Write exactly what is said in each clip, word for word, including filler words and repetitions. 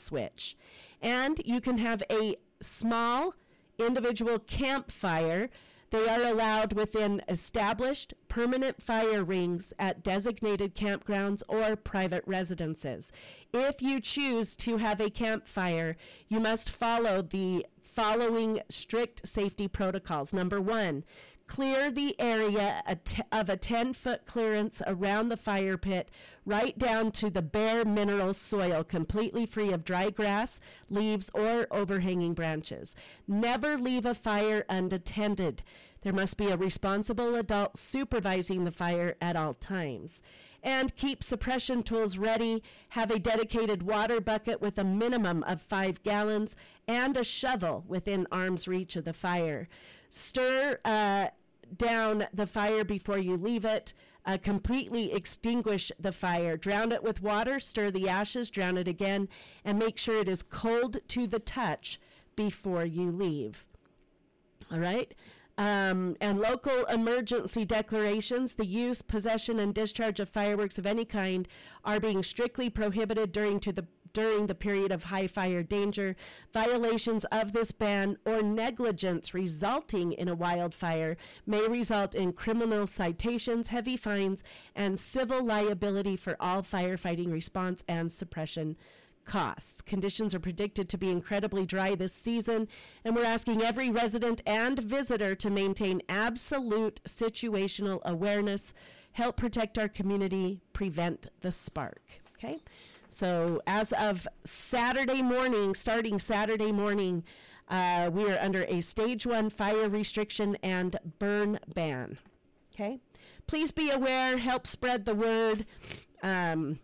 switch. And you can have a small individual campfire. They are allowed within established permanent fire rings at designated campgrounds or private residences. If you choose to have a campfire, you must follow the following strict safety protocols. Number one, clear the area of a ten-foot clearance around the fire pit, right down to the bare mineral soil, completely free of dry grass, leaves, or overhanging branches. Never leave a fire unattended. There must be a responsible adult supervising the fire at all times. And keep suppression tools ready. Have a dedicated water bucket with a minimum of five gallons and a shovel within arm's reach of the fire. Stir uh, down the fire before you leave it. Uh, completely extinguish the fire. Drown it with water, stir the ashes, drown it again, and make sure it is cold to the touch before you leave. All right? Um, and local emergency declarations, the use, possession, and discharge of fireworks of any kind are being strictly prohibited during to the during the period of high fire danger. Violations of this ban or negligence resulting in a wildfire may result in criminal citations, heavy fines, and civil liability for all firefighting response and suppression costs. Conditions are predicted to be incredibly dry this season, and we're asking every resident and visitor to maintain absolute situational awareness, help protect our community, prevent the spark. Okay? So as of Saturday morning, starting Saturday morning, uh, we are under a stage one fire restriction and burn ban. Okay? Please be aware, help spread the word, um,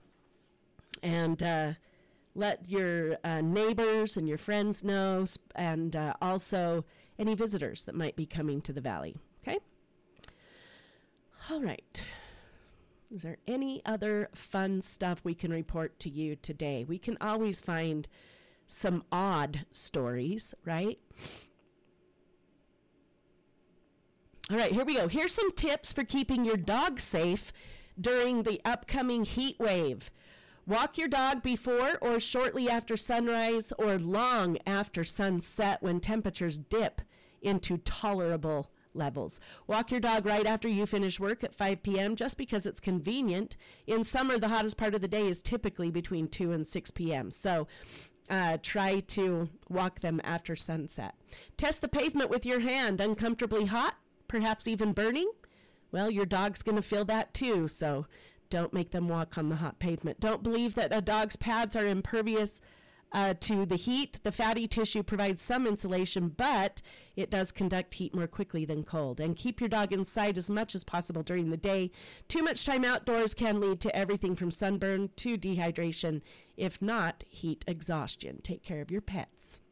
and uh, let your uh, neighbors and your friends know, and uh, also any visitors that might be coming to the valley. Okay? All right. Is there any other fun stuff we can report to you today? We can always find some odd stories, right? All right, here we go. Here's some tips for keeping your dog safe during the upcoming heat wave. Walk your dog before or shortly after sunrise or long after sunset when temperatures dip into tolerable levels. Walk your dog right after you finish work at five p.m. just because it's convenient. In summer, the hottest part of the day is typically between two and six p.m. So uh, try to walk them after sunset. Test the pavement with your hand. Uncomfortably hot, perhaps even burning? Well, your dog's going to feel that too, so don't make them walk on the hot pavement. Don't believe that a dog's pads are impervious uh, to the heat. The fatty tissue provides some insulation, but it does conduct heat more quickly than cold. And keep your dog inside as much as possible during the day. Too much time outdoors can lead to everything from sunburn to dehydration, if not heat exhaustion. Take care of your pets.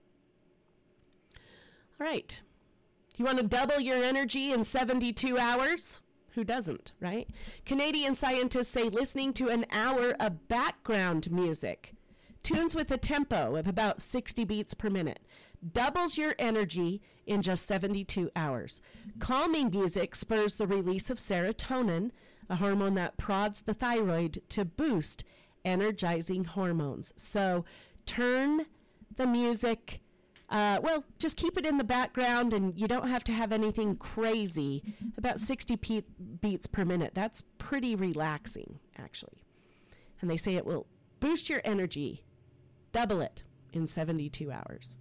All right. You want to double your energy in seventy-two hours? Who doesn't, right? Canadian scientists say listening to an hour of background music, tunes with a tempo of about sixty beats per minute, doubles your energy in just seventy-two hours. Calming music spurs the release of serotonin, a hormone that prods the thyroid to boost energizing hormones. So turn the music Uh, well, just keep it in the background, and you don't have to have anything crazy. About sixty pe- beats per minute. That's pretty relaxing, actually. And they say it will boost your energy, double it in seventy-two hours.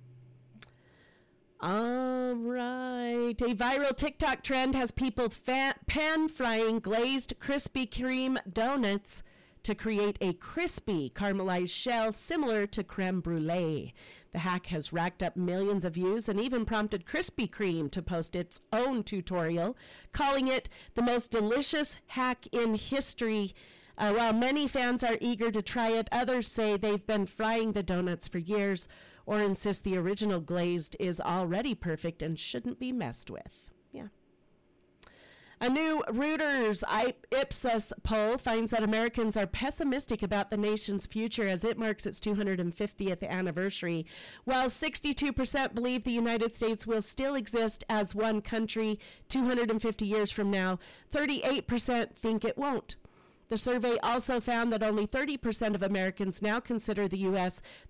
All right. A viral TikTok trend has people fa- pan-frying glazed Krispy Kreme donuts to create a crispy caramelized shell similar to creme brulee. The hack has racked up millions of views and even prompted Krispy Kreme to post its own tutorial, calling it the most delicious hack in history. Uh, while many fans are eager to try it, others say they've been frying the donuts for years or insist the original glazed is already perfect and shouldn't be messed with. Yeah. A new Reuters Ipsos poll finds that Americans are pessimistic about the nation's future as it marks its two hundred fiftieth anniversary. While sixty-two percent believe the United States will still exist as one country two hundred fifty years from now, thirty-eight percent think it won't. The survey also found that only thirty percent of Americans now consider the U S